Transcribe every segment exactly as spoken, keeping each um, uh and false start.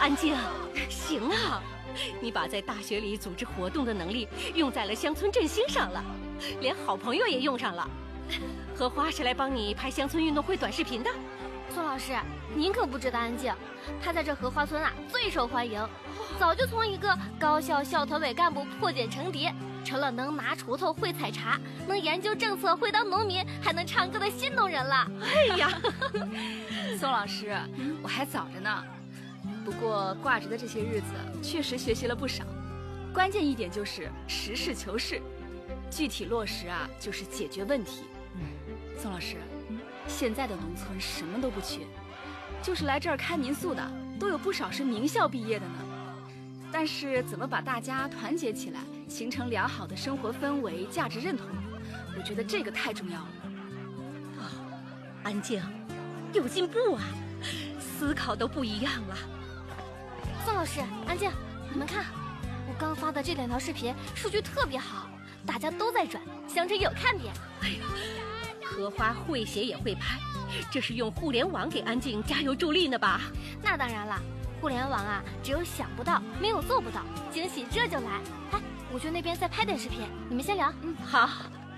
安静，行啊，你把在大学里组织活动的能力用在了乡村振兴上了，连好朋友也用上了。荷花是来帮你拍乡村运动会短视频的。 宋老师，您可不知道安静，她在这荷花村啊最受欢迎，早就从一个高校校团委干部破茧成蝶，成了能拿锄头会采茶，能研究政策会当农民，还能唱歌的新农人了。 哎呀， 宋老师，我还早着呢。不过挂职的这些日子，确实学习了不少。关键一点就是实事求是，具体落实啊，就是解决问题。嗯，宋老师，嗯、现在的农村什么都不缺，就是来这儿开民宿的，都有不少是名校毕业的呢。但是怎么把大家团结起来，形成良好的生活氛围、价值认同，我觉得这个太重要了。 啊，安静，有进步啊，思考都不一样了。 宋老师，安静，你们看，我刚发的这两条视频数据特别好，大家都在转，相称有看点。 哎呀，荷花会写也会拍，这是用互联网给安静加油助力呢吧？ 那当然了，互联网啊，只有想不到，没有做不到，惊喜这就来。哎，我去那边再拍点视频，你们先聊。 嗯，好。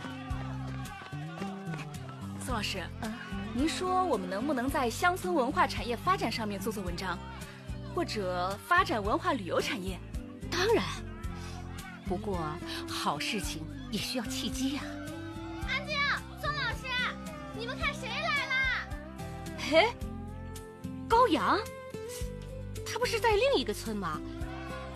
宋老师，嗯，您说我们能不能在乡村文化产业发展上面做做文章？或者发展文化旅游产业？ 当然，不过好事情也需要契机呀、 啊。安静，宋老师，你们看谁来了？ 嘿，高阳，他不是在另一个村吗？